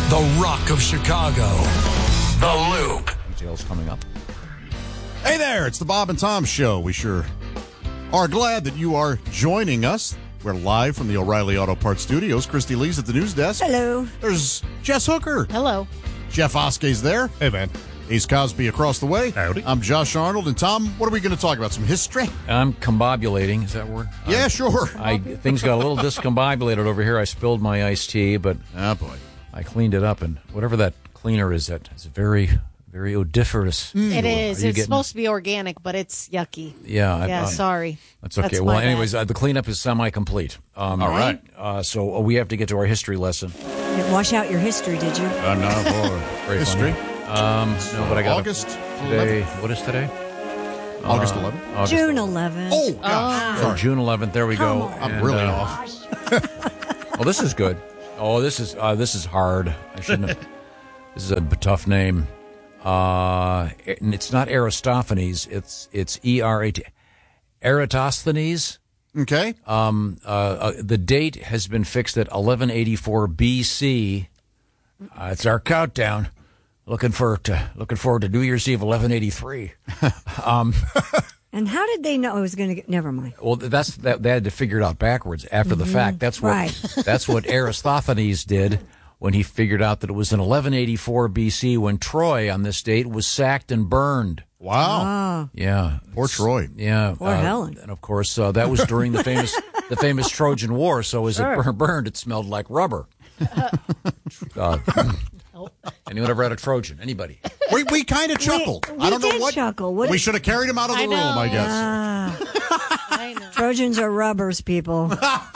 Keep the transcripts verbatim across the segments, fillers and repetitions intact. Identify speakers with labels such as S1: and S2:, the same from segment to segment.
S1: The Rock of Chicago. The Loop.
S2: Details coming up.
S3: Hey there, it's the Bob and Tom Show. We sure are glad that you are joining us. We're live from the O'Reilly Auto Parts Studios. Christy Lee's at the news desk.
S4: Hello.
S3: There's Jess Hooker.
S5: Hello.
S3: Jeff Oskey's there.
S6: Hey, man.
S3: Ace Cosby across the way.
S6: Howdy.
S3: I'm Josh Arnold. And Tom, what are we going to talk about? Some history?
S2: I'm combobulating. Is that a word?
S3: Yeah,
S2: I,
S3: sure.
S2: I Things got a little discombobulated over here. I spilled my iced tea, but
S3: Oh, boy.
S2: I cleaned it up, and whatever that cleaner is, that is very, very odoriferous.
S5: It is.
S2: you
S5: It's
S2: getting-
S5: supposed to be organic, but it's yucky.
S2: Yeah. I-
S5: Yeah,
S2: I-
S5: sorry.
S2: That's okay.
S5: That's
S2: well,
S5: my bad.
S2: anyways, uh, the cleanup is semi-complete. Um,
S3: All right.
S2: Uh, so uh, we have to get to our history lesson.
S4: Didn't wash out your history, did you?
S3: Uh, no, boy.
S2: Very
S3: History.
S2: funny. Um, no, but I got
S3: August
S2: today. What is today?
S3: August
S2: Uh,
S3: eleventh.
S2: August
S4: June eleventh.
S3: Oh, gosh.
S2: So
S3: Sorry.
S2: June eleventh. There we
S4: Come
S2: go.
S4: on.
S3: I'm
S2: And,
S3: really
S2: uh,
S3: off.
S2: Well, this is good. Oh, this is uh, this is hard. I shouldn't have. This is a tough name. Uh, and it's not Aristophanes. It's it's E R A T. Eratosthenes.
S3: Okay.
S2: Um, uh, uh, the date has been fixed at eleven eighty-four B C. Uh, it's our countdown. Looking for to looking forward to New Year's Eve, eleven eighty-three. um,
S4: And how did they know it was going to get? Never mind.
S2: well, that's that they had to figure it out backwards after the fact. That's what
S4: Right.
S2: that's what Aristophanes did when he figured out that it was in eleven eighty-four B C when Troy on this date was sacked and burned.
S3: Wow.
S4: Oh,
S2: Yeah,
S3: Poor Troy.
S2: yeah.
S4: Poor
S2: uh,
S4: Helen.
S2: And of course, uh, that was during the famous the famous Trojan War. So as it bur- burned, it smelled like rubber. uh, anyone ever had a Trojan? Anybody?
S3: We, we kind of chuckled.
S4: we
S3: I don't know
S4: did
S3: what.
S4: chuckle. What
S3: we
S4: did-
S3: should have carried him out of the
S5: I
S3: room,
S5: know.
S3: I guess.
S5: I know.
S4: Trojans are rubbers, people.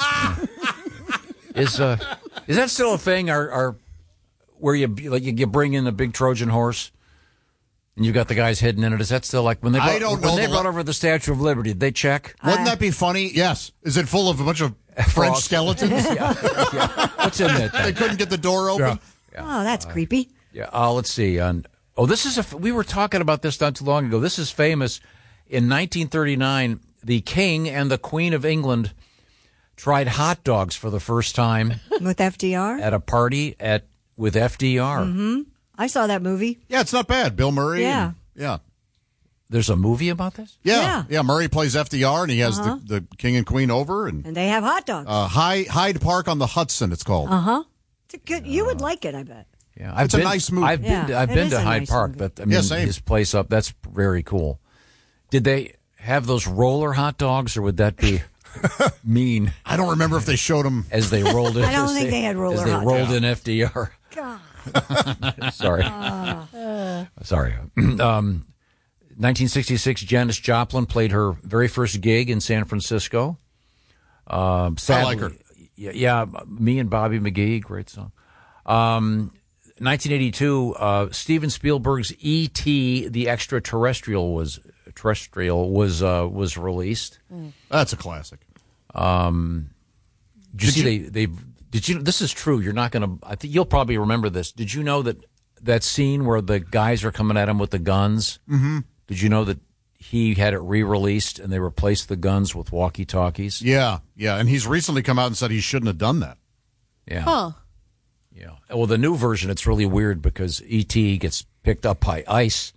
S2: Is uh is that still a thing? Are are where you like you, you bring in the big Trojan horse and you got the guys hidden in it? Is that still like when they brought,
S3: I don't
S2: when
S3: know
S2: they
S3: the
S2: brought
S3: le-
S2: over the Statue of Liberty? Did they check?
S3: Wouldn't that be funny? Yes. Is it full of a bunch of French
S2: Frogs.
S3: skeletons?
S2: yeah. What's in that
S3: They
S2: thing?
S3: couldn't get the door open?
S4: Oh, that's creepy.
S2: Yeah. Uh, let's see. Um, oh, this is a. We were talking about this not too long ago. This is famous. In nineteen thirty-nine, the King and the Queen of England tried hot dogs for the first time
S4: With F D R?
S2: at a party at with F D R.
S4: Mm-hmm. I saw that movie.
S3: Yeah, it's not bad. Bill Murray.
S4: Yeah.
S3: and- yeah.
S2: There's a movie about this.
S3: Yeah.
S4: Yeah.
S3: Yeah. Murray plays F D R, and he has
S4: Uh-huh.
S3: the, the king and queen over. And
S4: And they have hot dogs.
S3: uh, Hyde, Hyde Park on the Hudson, it's called.
S4: Uh-huh. It's a good, you would like it, I bet.
S2: Yeah, I've
S3: It's a
S2: been,
S3: nice movie.
S2: I've been,
S4: Yeah,
S2: to, I've
S4: it
S2: been
S4: is
S2: to
S4: a
S2: Hyde
S4: nice
S2: Park,
S4: movie.
S2: but I mean,
S3: Yeah, same.
S2: his place up. That's very cool. Did they have those roller hot dogs, or would that be mean
S3: I don't remember if they showed him.
S2: as they rolled in?
S4: I don't
S2: as
S4: think they had roller
S2: as they
S4: hot
S2: rolled
S4: dogs.
S2: in F D R.
S4: God.
S2: Sorry, sorry. um, nineteen sixty-six, Janis Joplin played her very first gig in San Francisco. Um, sadly,
S3: like her.
S2: Yeah, yeah, me and Bobby McGee, great song. Um, nineteen eighty-two, uh, Steven Spielberg's E T the Extraterrestrial was terrestrial was uh, was released.
S3: That's a classic.
S2: Did you see they they did you this is true. You're not going to I think you'll probably remember this. Did you know that that scene where the guys are coming at him with the guns? Mm-hmm. Did you know that he had it re-released and they replaced the guns with walkie-talkies?
S3: Yeah. Yeah. And he's recently come out and said he shouldn't have done that.
S2: Yeah.
S5: Huh.
S2: Yeah. Well, the new version, it's really weird because E T gets picked up by ice.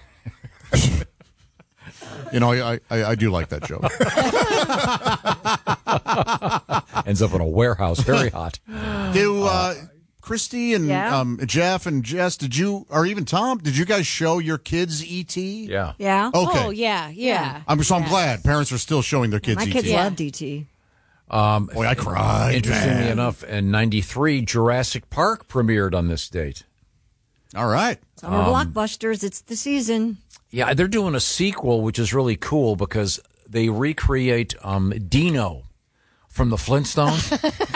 S3: You know, I, I, I do like that joke.
S2: Ends up in a warehouse, very hot.
S3: Do uh, Christy and
S4: Yeah?
S3: um, Jeff and Jess, did you, or even Tom, did you guys show your kids E T?
S2: Yeah.
S4: Yeah?
S3: Okay.
S5: Oh, yeah, yeah.
S3: I'm, so I'm glad parents are still showing their kids
S4: My
S3: E T.
S4: kids
S5: Yeah.
S4: loved E T.
S2: Um,
S3: Boy, I cried.
S2: Interestingly
S3: man.
S2: enough, in ninety-three, Jurassic Park premiered on this date.
S3: All right.
S4: Summer blockbusters, it's the season.
S2: Yeah, they're doing a sequel, which is really cool because they recreate um, Dino from the Flintstones.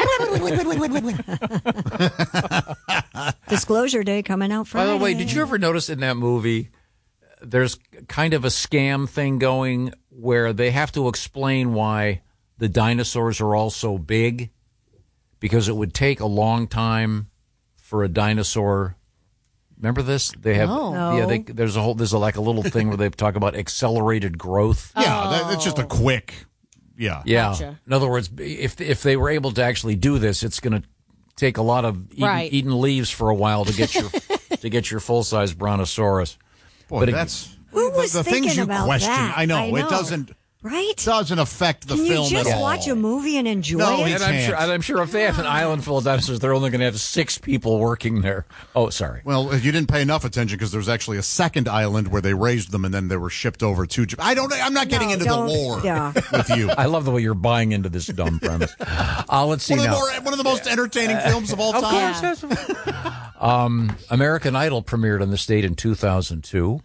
S4: Disclosure Day coming out
S2: By
S4: Friday.
S2: the way, did you ever notice in that movie there's kind of a scam thing going where they have to explain why the dinosaurs are all so big? Because it would take a long time for a dinosaur. Remember this? They have
S5: No.
S2: yeah. They, there's a whole there's a, like a little thing where they talk about accelerated growth.
S3: Yeah, that, it's just a quick. Yeah.
S2: Yeah.
S5: Gotcha.
S2: In other words, if if they were able to actually do this, it's going to take a lot of eating,
S5: Right.
S2: eating leaves for a while to get your to get your full size brontosaurus.
S3: Boy,
S2: But it-
S3: that's
S4: Who
S3: the,
S4: was
S3: the
S4: thinking
S3: things you
S4: about
S3: question.
S4: that?
S3: I know,
S4: I know.
S3: it doesn't
S4: Right?
S3: doesn't affect the
S4: Can you
S3: film
S4: just
S3: at all.
S4: watch a movie and enjoy
S3: No,
S4: it?
S3: we
S2: And I'm
S3: can't.
S2: sure, and I'm sure if they have an island full of dinosaurs, they're only going to have six people working there. Oh, sorry.
S3: Well, you didn't pay enough attention because there was actually a second island where they raised them and then they were shipped over to Japan. I don't. I'm not getting
S4: No,
S3: into the
S4: don't-
S3: lore
S4: yeah.
S3: with you.
S2: I love the way you're buying into this dumb premise. Uh, let's see
S3: One of, the
S2: now.
S3: more, one of the most entertaining films of all
S2: Of
S3: time.
S2: course, yes. um, American Idol premiered in the state in two thousand two.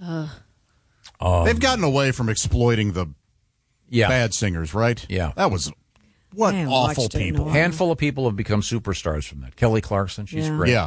S3: They've gotten away from exploiting the
S2: Yeah.
S3: bad singers, right?
S2: Yeah.
S3: That was what
S4: I haven't
S3: awful
S4: watched it in a
S3: people.
S4: while.
S2: Handful of people have become superstars from that. Kelly Clarkson, she's
S4: Yeah.
S2: great.
S3: Yeah.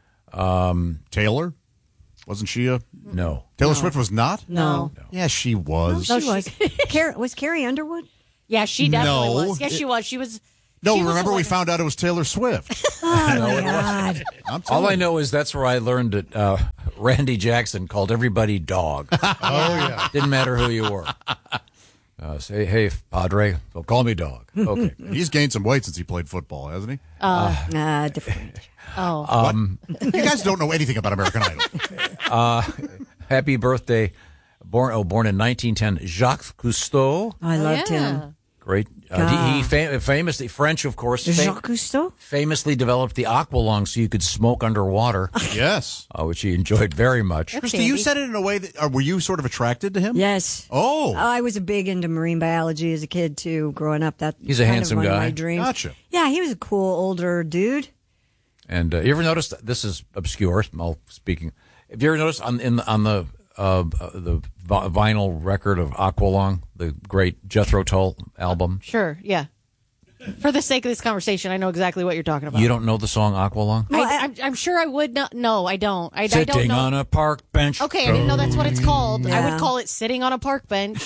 S3: Um, Taylor, wasn't she a
S2: No.
S3: Taylor Swift was not?
S4: No.
S3: Yeah, she was.
S4: No, she was. Car- was Carrie Underwood?
S5: Yeah, she definitely
S3: No.
S5: was. Yes, she was. She was.
S3: No,
S5: she was
S3: remember
S5: the
S3: we
S5: one-
S3: found out it was Taylor Swift.
S4: Oh, my God.
S3: I'm telling
S2: All I
S3: you.
S2: know is that's where I learned that uh, Randy Jackson called everybody dog.
S6: Oh, yeah.
S2: Didn't matter who you were. Uh, say, hey, Padre, they'll call me dog. Okay.
S3: He's gained some weight since he played football, hasn't he?
S4: Uh, different.
S5: Oh,
S2: Um,
S3: You guys don't know anything about American Idol.
S2: Happy birthday. Born oh, born in nineteen ten, Jacques Cousteau.
S4: I loved
S5: yeah.
S4: him.
S2: Great. Uh, he he fam- famously, French, of course, fam-
S4: Jacques Cousteau?
S2: famously developed the aqualung so you could smoke underwater,
S3: Yes.
S2: uh, which he enjoyed very much.
S3: Christy, you said it in a way that, or were you sort of attracted to him?
S4: Yes.
S3: Oh,
S4: I was a big into marine biology as a kid, too, growing up. That
S2: He's a
S4: kind
S2: handsome
S4: of one of
S2: guy.
S4: my dreams.
S3: Gotcha.
S4: Yeah, he was a cool older dude.
S2: And uh, you ever noticed, this is obscure, I'll speaking. Have you ever noticed on, in, on the uh, uh, the vi- vinyl record of Aqualung, the great Jethro Tull album,
S5: Sure. Yeah. For the sake of this conversation, I know exactly what you're talking about.
S2: you don't know the song Aqualung?
S4: Well,
S5: I, I'm, I'm sure I would not. No, I don't. I, I
S2: Sitting
S5: don't know.
S2: on a park bench.
S5: Okay, I didn't know that's what it's called. I
S4: Yeah.
S5: would call it sitting on a park bench.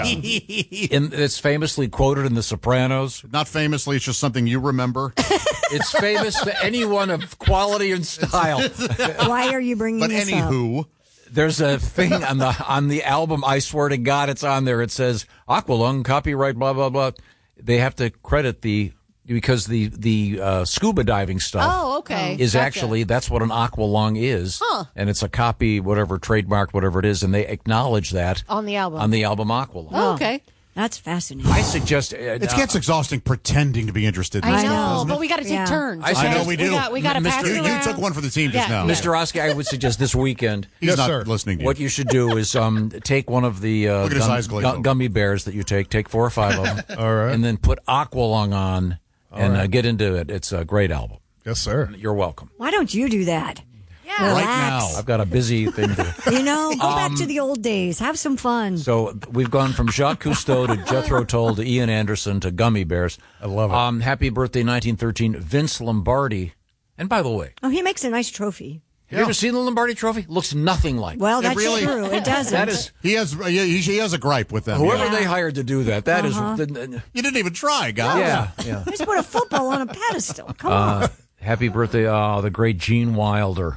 S2: In, it's famously quoted in The Sopranos.
S3: not famously, it's just something you remember.
S2: It's famous to anyone of quality and style.
S4: Why are you bringing
S3: But
S4: this up?
S3: anywho,
S2: There's a thing on the on the album. I swear to God, it's on there. It says Aqualung, copyright, blah blah blah. They have to credit the because the the uh, scuba diving stuff.
S5: Oh, okay.
S2: Is
S5: Gotcha.
S2: actually that's what an aqualung is,
S5: Huh.
S2: and it's a copy, whatever trademarked, whatever it is, and they acknowledge that
S5: On the album.
S2: on the album Aqualung.
S5: Oh, okay.
S4: That's fascinating.
S2: I suggest uh,
S3: it gets exhausting pretending to be interested in
S5: I
S3: stuff,
S5: know,
S3: doesn't
S5: but
S3: it?
S5: we got to take
S4: Yeah.
S5: turns.
S2: I
S5: okay?
S2: know
S3: we do.
S5: We got, we got to
S2: Mister
S5: pass
S3: You,
S5: it
S3: you
S5: around.
S3: took one for the team just
S5: Yeah,
S3: now.
S5: yeah.
S2: Mister Oski, I would suggest this weekend.
S3: He's
S6: Yes,
S3: not
S6: sir.
S3: listening to you.
S2: What you should do is um, take one of the uh,
S3: Look at his eyes glaze over.
S2: gummy bears that you take. Take four or five of them,
S6: All right.
S2: and then put Aqualung on and uh, get into it. It's a great album.
S6: Yes, sir.
S2: You're welcome.
S4: Why don't you do that?
S5: Yeah.
S3: Right
S4: Relax.
S3: now.
S2: I've got a busy thing to do.
S4: You know, go back to the old days. Have some fun.
S2: So we've gone from Jacques Cousteau to Jethro Tull to Ian Anderson to gummy bears.
S6: I love it.
S2: Um, happy birthday, nineteen thirteen, Vince Lombardi. And by the way,
S4: Oh, he makes a nice trophy.
S2: have you ever seen the Lombardi Trophy? Looks nothing like.
S4: Well,
S3: It
S4: that's
S3: really-
S4: true. It doesn't.
S2: that is
S3: He has he, he has a gripe with them.
S2: whoever
S4: Yeah.
S2: they hired to do that. That is
S4: Uh-huh.
S2: the-
S3: You didn't even try, guys.
S2: yeah, yeah.
S4: Just put a football on a pedestal. Come
S2: Uh,
S4: on.
S2: happy birthday, uh, the great Gene Wilder.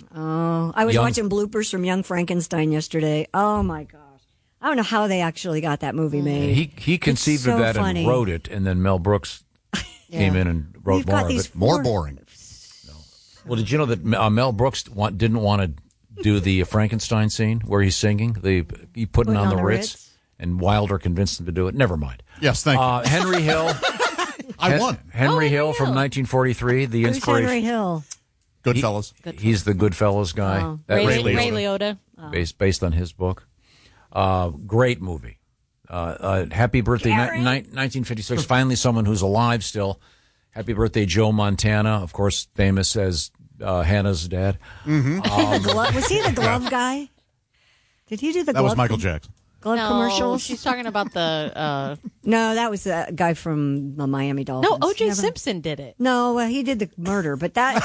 S4: Oh, I was
S2: Young-
S4: watching bloopers from Young Frankenstein yesterday. Oh my gosh. I don't know how they actually got that movie made.
S2: He he conceived
S4: so
S2: of that
S4: funny.
S2: and wrote it, and then Mel Brooks came in and wrote
S4: We've
S2: more
S4: got
S2: of
S4: these
S2: it.
S3: More
S4: four-
S3: boring.
S2: Well, did you know that uh, Mel Brooks want, didn't want to do the Frankenstein scene where he's singing? The he putting
S4: Putting
S2: on,
S4: on
S2: the
S4: the
S2: Ritz,
S4: Ritz?
S2: and Wilder convinced him to do it. Never mind.
S3: Yes, thank you.
S2: Uh, Henry Hill.
S3: I
S2: Hen-
S3: won.
S2: Henry
S5: Oh,
S2: Hill
S5: Henry
S2: from
S5: Hill.
S2: nineteen forty-three. The
S4: Who's
S2: inspiration.
S4: Henry Hill?
S3: Goodfellas.
S2: He's the Goodfellas guy.
S4: Oh.
S2: That
S5: Ray,
S2: was
S5: Ray,
S2: based,
S5: Liotta.
S2: based based on his book. Uh, great movie. Uh, uh, happy birthday, ni- ni- nineteen fifty-six. Finally, someone who's alive still. Happy birthday, Joe Montana. Of course, famous as uh, Hannah's dad.
S4: The glove, was he the glove guy? Did he do the
S3: That
S4: glove
S3: was Michael Jackson.
S4: glove
S5: No,
S4: commercials?
S5: she's talking about the. Uh,
S4: No, that was the guy from the Miami Dolphins.
S5: no, O J
S4: Never-
S5: Simpson did it.
S4: No, uh, he did the murder, but that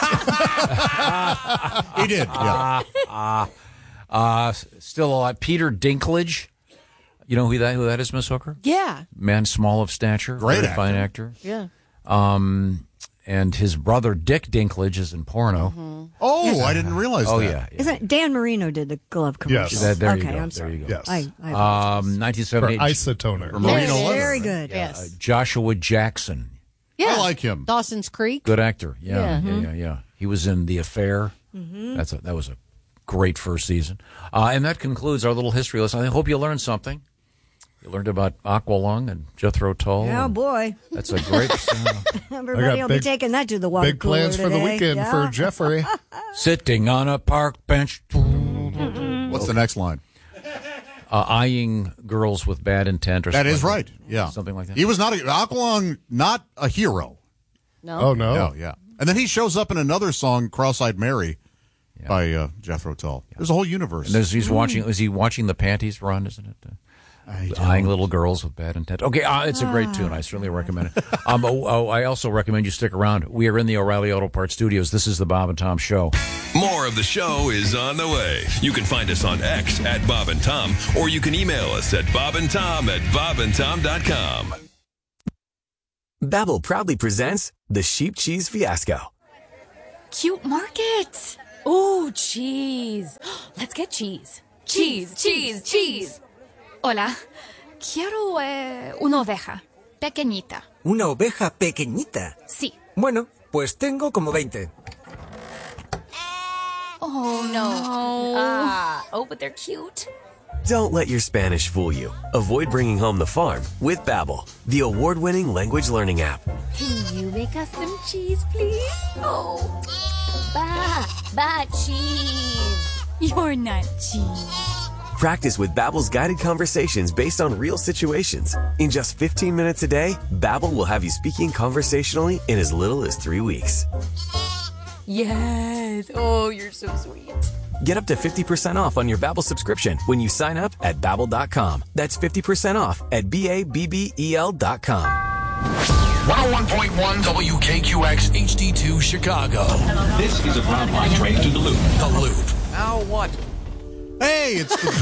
S3: He did. Yeah.
S2: Uh, still alive. Peter Dinklage. You know who that who that is, Miss Hooker?
S5: Yeah.
S2: Man small of stature.
S3: Great
S2: very fine actor.
S5: Yeah.
S2: Um, and his brother Dick Dinklage is in porno.
S3: Oh, I didn't realize
S2: Oh
S3: that.
S2: yeah. yeah.
S4: isn't Dan Marino did the glove commercials.
S6: Yes.
S2: That- there
S4: okay,
S2: you go.
S4: I'm
S2: There
S4: sorry.
S2: you go.
S6: Yes.
S4: I, I
S2: Um, nineteen
S6: For
S2: seventy-eight.
S6: isotoner.
S3: Marino
S5: There it is.
S3: Leather.
S4: very good.
S5: Yes.
S2: Joshua Jackson.
S5: Yeah.
S3: I like him.
S5: Dawson's Creek.
S2: Good actor. Yeah,
S5: Yeah.
S2: yeah, yeah, yeah. He was in The Affair.
S5: Mm-hmm.
S2: That's a, that was a great first season. Uh, and that concludes our little history lesson. I hope you learned something. You learned about Aqualung and Jethro Tull.
S4: Oh,
S2: and
S4: boy.
S2: That's a great. Uh,
S4: Everybody will
S6: big-
S4: be taking that to the water
S6: Big plans
S4: cooler
S6: for the
S4: today.
S6: weekend
S4: Yeah.
S6: for Jeffrey.
S2: sitting on a park bench,
S3: What's the next line?
S2: uh, eyeing girls with bad intent, or
S3: That
S2: something
S3: is
S2: like
S3: right. Yeah.
S2: Something like that.
S3: He was not a, Aqualung, not a hero.
S5: No.
S6: Oh, no.
S3: No, yeah. And then he shows up in another song, Cross-Eyed Mary, by uh, Jethro Tull. There's a whole universe.
S2: And there's- he's watching. Is he watching the panties run? Isn't it? Uh, eyeing little girls with bad intent. Okay, uh, it's a great tune. I certainly recommend it. Um, oh, oh, I also recommend you stick around. We are in the O'Reilly Auto Parts studios. This is the Bob and Tom Show.
S1: More of the show is on the way. You can find us on X at Bob and Tom, or you can email us at bobandtom at bobandtom dot com.
S7: Babbel proudly presents the Sheep Cheese Fiasco.
S8: Cute market. Ooh, cheese. Let's get cheese. Cheese, cheese, cheese. Hola. Quiero eh, una oveja. Pequeñita.
S9: ¿Una oveja pequeñita?
S8: Sí.
S9: Bueno, pues tengo como veinte.
S8: Oh, no. Ah. Oh, but they're cute.
S7: Don't let your Spanish fool you. Avoid bringing home the farm with Babbel, the award-winning language learning app.
S8: Can you make us some cheese, please? Oh. Ba. Ba cheese. You're not cheese.
S7: Practice with Babbel's guided conversations based on real situations. In just fifteen minutes a day, Babbel will have you speaking conversationally in as little as three weeks.
S8: Yes. Oh, you're so sweet.
S7: Get up to fifty percent off on your Babbel subscription when you sign up at babbel dot com. That's fifty percent off at B A B B E L dot com.
S1: one oh one point one W K Q X H D two Chicago.
S10: This is a ground line train to the Loop.
S1: The Loop.
S2: Now what?
S3: Hey, it's the,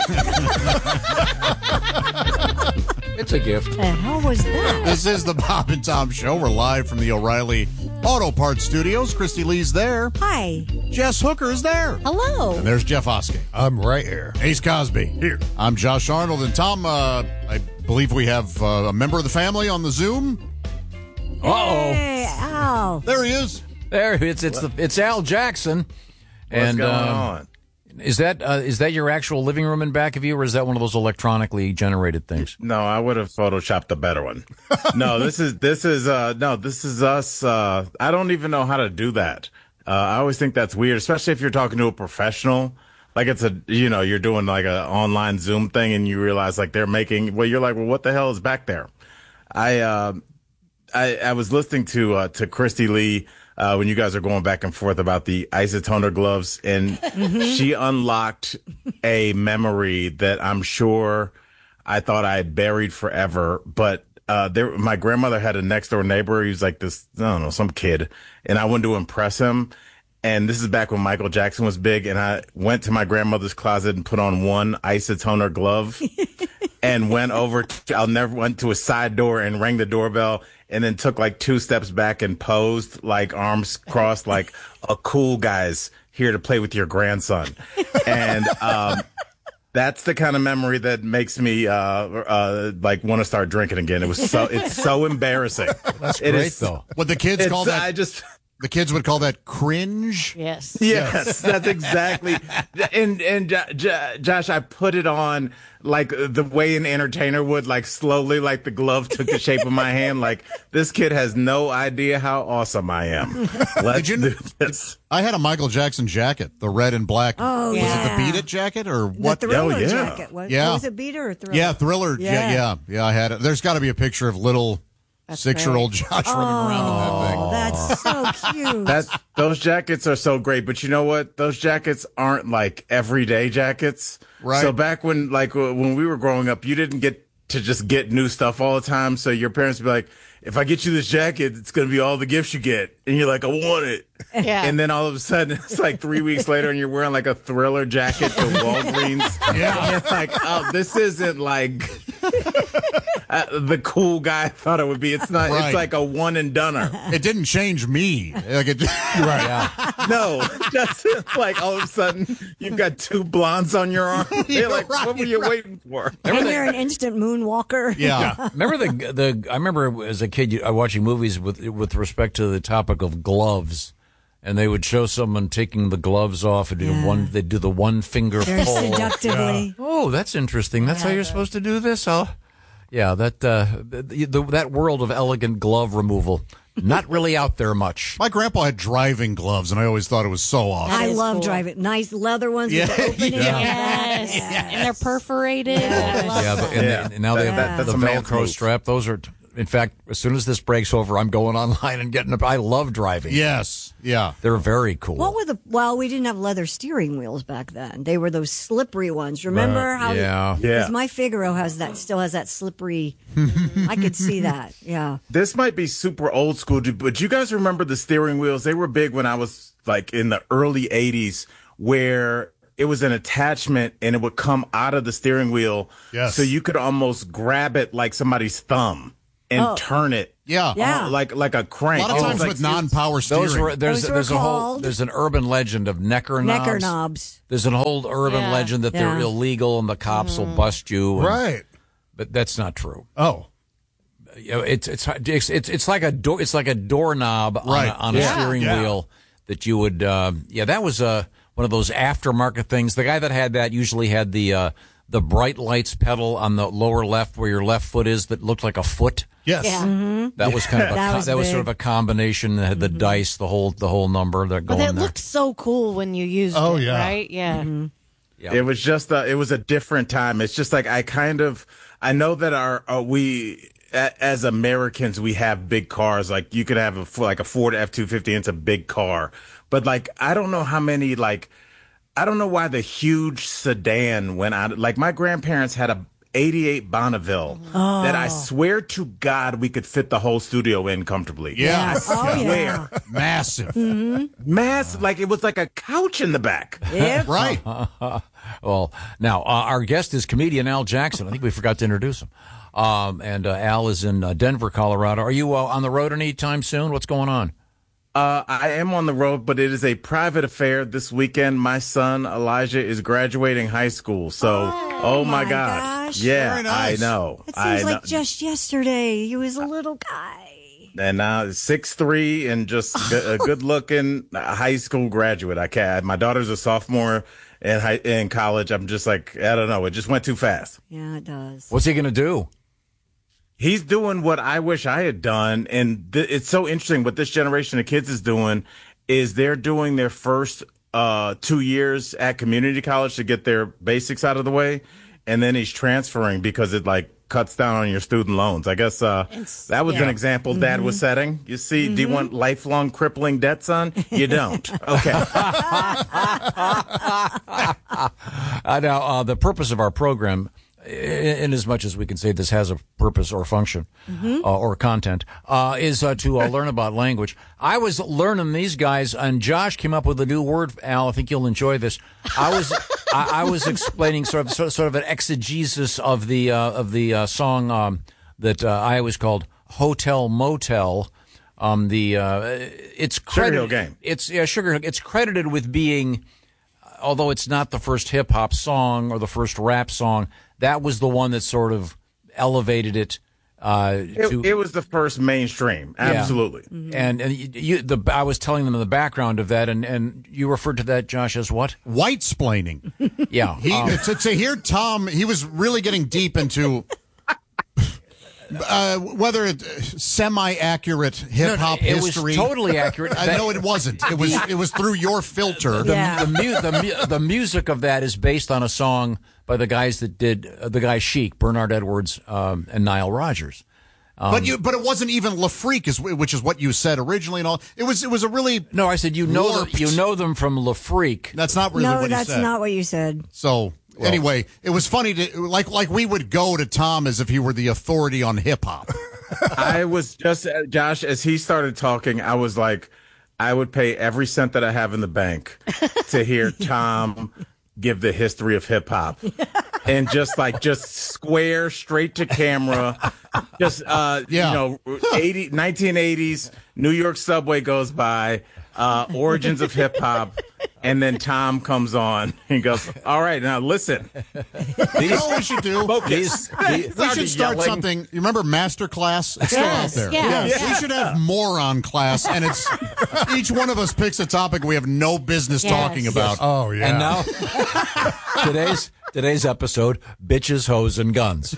S2: It's a gift.
S4: The hell was that?
S3: this is the Bob and Tom Show. We're live from the O'Reilly Auto Parts Studios. Christy Lee's there.
S4: Hi.
S3: Jess Hooker is there.
S5: Hello.
S3: And there's Jeff Oskey.
S6: I'm right here.
S3: Ace Cosby. Here. I'm Josh Arnold. And Tom, uh, I believe we have uh, a member of the family on the Zoom.
S2: Uh-oh.
S4: Hey, Al.
S3: There he is.
S2: There it's it's the it's Al Jackson. And
S11: going
S2: um,
S11: on?
S2: Is that uh, is that your actual living room in back of you, or is that one of those electronically generated things?
S11: No, I would have photoshopped a better one. No, this is this is uh no, this is us. Uh, I don't even know how to do that. Uh, I always think that's weird, especially if you're talking to a professional. Like it's a you know you're doing like a online Zoom thing, and you realize like they're making. Well, you're like, well, what the hell is back there? I uh, I, I was listening to uh, to Christy Lee. Uh, when you guys are going back and forth about the isotoner gloves, and she unlocked a memory that I'm sure I thought I had buried forever. But uh, there, my grandmother had a next door neighbor. He was like this, I don't know, some kid, and I wanted to impress him. And this is back when Michael Jackson was big, and I went to my grandmother's closet and put on one isotoner glove, and went over. To, I'll never went to a side door and rang the doorbell. And then took like two steps back and posed, like arms crossed, like a cool guy's here to play with your grandson. And um, that's the kind of memory that makes me uh, uh, like want to start drinking again. It was so it's so embarrassing.
S2: That's
S11: It
S2: great,
S11: is-
S2: though.
S3: What the kids
S11: It's,
S3: call that?
S11: I just.
S3: The kids would call that cringe.
S5: Yes.
S11: Yes, that's exactly. And and J- J- Josh, I put it on like the way an entertainer would, like slowly, like the glove took the shape of my hand. Like this kid has no idea how awesome I am. Let's
S3: you-
S11: do this.
S3: I had a Michael Jackson jacket, the red and black.
S4: Oh,
S3: was
S4: yeah.
S3: it the Beat It jacket or
S4: The
S3: what?
S4: Thriller
S11: Oh, yeah.
S4: jacket. Was,
S3: Yeah.
S4: was it Beater or Thriller?
S3: Yeah, Thriller. Yeah,
S4: Yeah.
S3: yeah, yeah. I had it. There's got to be a picture of little six-year-old Josh running around in that thing.
S4: Oh, that's so cute.
S11: That those jackets are so great, but you know what? Those jackets aren't like everyday jackets.
S3: Right.
S11: So back when like when we were growing up, you didn't get to just get new stuff all the time. So your parents would be like, if I get you this jacket, it's going to be all the gifts you get. And you're like, I want it.
S5: Yeah.
S11: And then all of a sudden, it's like three weeks later and you're wearing like a Thriller jacket to Walgreens.
S3: Yeah.
S11: And you're like, oh, this isn't like, uh, the cool guy thought it would be. It's not.
S3: Right.
S11: It's like a one and doneer.
S3: It didn't change me. Like it,
S2: Right. Yeah.
S11: No, just like all of a sudden you've got two blondes on your arm. You're like,
S3: right,
S11: what were you
S3: right.
S11: waiting for?
S4: And you're an instant moonwalker.
S3: Yeah.
S2: Remember the the? I remember as a kid you, uh, watching movies with with respect to the topic of gloves, and they would show someone taking the gloves off and do
S4: Yeah.
S2: one. They do the one finger
S4: Very
S2: pull.
S4: seductively.
S2: Oh, that's interesting. That's how you're supposed to do this. Oh, yeah. That uh, the, the, that world of elegant glove removal, not really out there much.
S3: My grandpa had driving gloves, and I always thought it was so awesome.
S4: I
S5: is
S4: love
S5: cool.
S4: driving. Nice leather ones
S3: Yeah.
S4: with the opening.
S5: Yes. And they're perforated. I love
S2: Yeah,
S5: that.
S2: the, and,
S11: Yeah.
S2: and now they have
S11: That-
S2: the
S11: that's a man's
S2: Velcro
S11: move.
S2: strap. Those are, in fact, as soon as this breaks over, I'm going online and getting. A, I love driving.
S3: Yes. Yeah.
S2: They're very cool.
S4: What were the? Well, we didn't have leather steering wheels back then. They were those slippery ones. Remember how?
S2: yeah.
S11: Yeah.
S4: Because my Figaro has that. Still has that slippery. I could see that. Yeah.
S11: This might be super old school, but you guys remember the steering wheels? They were big when I was like in the early eighties, where it was an attachment and it would come out of the steering wheel.
S3: Yes.
S11: So you could almost grab it like somebody's thumb and
S4: Oh.
S11: turn it.
S3: Yeah.
S4: Yeah.
S11: uh, like like a
S3: A
S11: crank.
S3: lot of
S11: It was
S3: times
S11: like-
S3: with non-power steering.
S2: Those were there's
S4: Those were
S2: there's a whole
S4: called-
S2: there's an urban legend of necker knobs.
S4: Necker knobs.
S2: There's an old urban
S5: Yeah.
S2: legend that they're
S4: Yeah.
S2: illegal and the cops will bust you. and-
S3: right.
S2: but that's not true.
S3: Oh.
S2: You know, it's it's it's it's it's like a door. It's like a doorknob on
S3: Right.
S2: a, on a
S3: Yeah.
S2: steering
S3: Yeah.
S2: wheel that you would. Uh, yeah, that was uh, one of those aftermarket things. The guy that had that usually had the uh, the bright lights pedal on the lower left where your left foot is that looked like a foot.
S3: Yes.
S4: Yeah.
S2: That was kind of a
S4: That
S2: co-
S4: was
S2: that was sort
S4: big.
S2: of a combination that had the dice, the whole the whole number that
S5: But
S2: going
S5: that
S2: there.
S5: looked so cool when you used
S3: Oh,
S5: it,
S3: yeah.
S5: right? Yeah.
S2: Yeah.
S11: It was just a, it was a different time. It's just like I kind of I know that our uh, we a, as Americans we have big cars. Like you could have a like a Ford F two fifty. It's a big car, but like I don't know how many like I don't know why the huge sedan went out. Like my grandparents had a eighty-eight Bonneville that I swear to God we could fit the whole studio in comfortably.
S3: Yeah.
S4: Yes. Oh, yeah.
S3: Massive.
S11: Mass, like it was like a couch in the back.
S4: Yep.
S3: Right.
S2: Well, now uh, our guest is comedian Al Jackson. I think we forgot to introduce him. Um, and uh, Al is in uh, Denver, Colorado. Are you uh, on the road anytime soon? What's going on?
S11: Uh, I am on the road, but it is a private affair this weekend. My son Elijah is graduating high school, so oh, my,
S4: my
S11: gosh,
S4: gosh.
S11: yeah,
S3: Very nice.
S11: I know.
S4: It
S11: I
S4: seems
S11: know.
S4: like just yesterday he was a little guy.
S11: And now six three and just a good looking high school graduate. I can't. My daughter's a sophomore in high, in college. I'm just like I don't know. It just went too fast.
S4: Yeah, it does.
S2: What's he going to do?
S11: He's doing what I wish I had done, and th- it's so interesting. What this generation of kids is doing is they're doing their first uh, two years at community college to get their basics out of the way, and then he's transferring because it like cuts down on your student loans. I guess uh,
S5: It's-
S11: that was
S5: yeah.
S11: an example Dad was setting. You see, do you want lifelong crippling debt, son? You don't. Okay.
S2: Uh, now, uh, the purpose of our program, in, in as much as we can say this has a purpose or function uh, or content, uh, is uh, to uh, learn about language. I was learning these guys, and Josh came up with a new word. Al, I think you'll enjoy this. I was I, I was explaining sort of sort of, sort of an exegesis of the uh, of the uh, song um, that uh, I always called Hotel Motel. Um, the uh, it's
S11: Sugar
S2: credited,
S11: Hill Gang.
S2: It's yeah, Sugar Hill. It's credited with being, although it's not the first hip hop song or the first rap song, that was the one that sort of elevated it. Uh, to,
S11: It, it was the first mainstream. Absolutely.
S2: and and you, you, the I was telling them the background of that, and, and you referred to that, Josh, as what?
S3: White splaining.
S2: Yeah,
S3: He
S2: um,
S3: to, to hear Tom, he was really getting deep into uh, whether it semi-accurate hip hop
S2: it was
S3: history.
S2: totally accurate.
S3: I know it wasn't. It was it was through your filter.
S2: the,
S4: Yeah.
S2: the, mu- the, mu- the music of that is based on a song by the guys that did uh, the guy Chic, Bernard Edwards, um, and Nile Rodgers.
S3: but you but it wasn't even La Freak, is which is what you said originally and all. It was it was a really
S2: No, I said you know them,
S3: warped-
S2: you know them from La Freak.
S3: That's not really
S4: no,
S3: what
S4: that's
S3: he said.
S4: not what you said.
S3: So anyway, it was funny to like like we would go to Tom as if he were the authority on hip hop.
S11: I was just, uh, Josh, as he started talking, I was like, I would pay every cent that I have in the bank to hear Tom give the history of hip hop. and just like just square straight to camera. Just uh,
S3: Yeah.
S11: you know, eighty, nineteen eighties New York subway goes by. Uh, origins of hip hop, and then Tom comes on and goes, "All right, now listen."
S3: You know what we should do?
S2: These,
S3: We should start
S11: yelling.
S3: something. You remember Master Class? It's
S5: Yes,
S3: still out there.
S5: yes.
S3: We should have Moron Class, and it's each one of us picks a topic we have no business
S5: Yes.
S3: talking about.
S6: Oh, yeah.
S2: and now today's today's episode: bitches, hoes, and guns.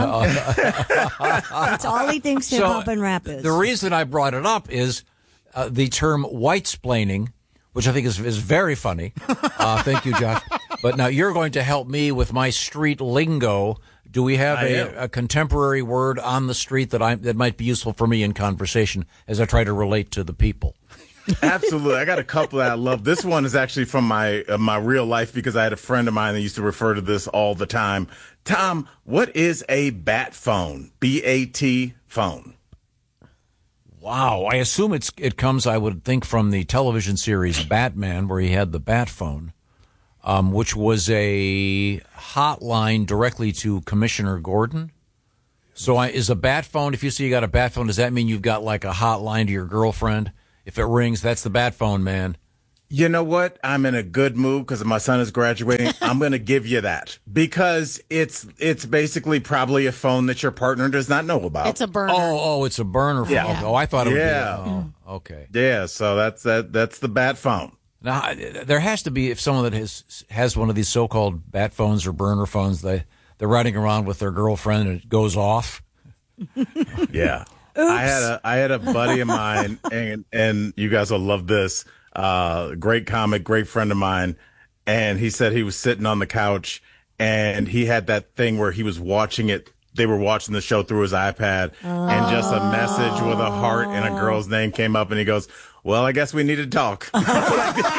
S4: That's all he thinks hip hop and rap is.
S2: The reason I brought it up is uh, the term white-splaining, which I think is is very funny. Uh, thank you, Josh. But now you're going to help me with my street lingo. Do we have
S11: I
S2: a,
S11: am.
S2: a contemporary word on the street that I that might be useful for me in conversation as I try to relate to the people?
S11: Absolutely. I got a couple that I love. This one is actually from my uh, my real life because I had a friend of mine that used to refer to this all the time. Tom, what is a bat phone? B A T phone.
S2: Wow, I assume it's it comes, I would think, from the television series Batman, where he had the bat phone, um, which was a hotline directly to Commissioner Gordon. So I, is a bat phone, if you see you got a bat phone, does that mean you've got like a hotline to your girlfriend? If it rings, that's the bat phone, man.
S11: You know what? I'm in a good mood because my son is graduating. I'm going to give you that because it's it's basically probably a phone that your partner does not know about.
S5: It's a burner.
S2: Oh, oh, it's a burner phone.
S11: Yeah.
S2: Oh, I thought it would
S11: Yeah.
S2: be. Oh, okay.
S11: Yeah, so that's that. That's the bat phone.
S2: Now, there has to be, if someone that has has one of these so-called bat phones or burner phones, they, they're riding around with their girlfriend and it goes off.
S11: Yeah. I had a I had a buddy of mine, and and you guys will love this. Uh, great comic, great friend of mine, and he said he was sitting on the couch, and he had that thing where he was watching it. They were watching the show through his iPad, and just a message with a heart and a girl's name came up, and he goes, "Well, I guess we need to talk."